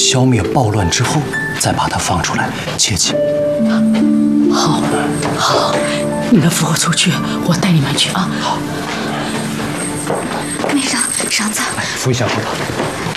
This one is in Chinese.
消灭暴乱之后，再把他放出来，切记。 好，好，你们扶我出去，我带你们去啊。 好。 梅生，绳子， 扶一下我吧。